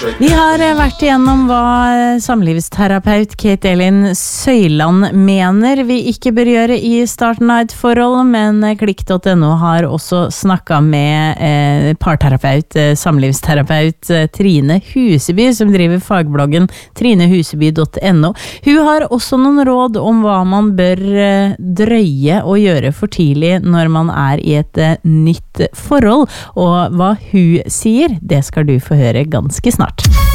Vi har vært igjennom hva samlivsterapeut Kate Elin Søyland mener vi ikke bør gjøre i starten av et forhold, men klikk.no har også snakket med parterapeut, samlivsterapeut Trine Huseby, som driver fagbloggen trinehuseby.no. Hun har også noen råd om hva man bør drøye og gjøre for tidlig når man er i et nytt forhold, og hva hun sier, det skal du få høre ganske snart.